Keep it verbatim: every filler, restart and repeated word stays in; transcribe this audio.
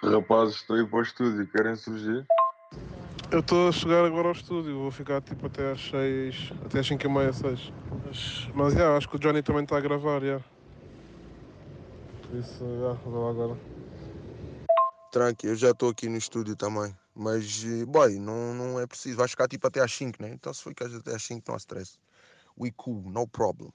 Rapazes, estou a ir para o estúdio, querem surgir? Eu estou a chegar agora ao estúdio, vou ficar tipo até às seis, até às cinco e meia, seis. Mas, mas yeah, acho que o Johnny também está a gravar, yeah. Por isso, yeah, vou lá agora. Tranqui, eu já estou aqui no estúdio também. Mas, eh, boy, não, não é preciso. Vais ficar tipo até às cinco, né? Então se ficares até às cinco, não há stress. We cool, no problem.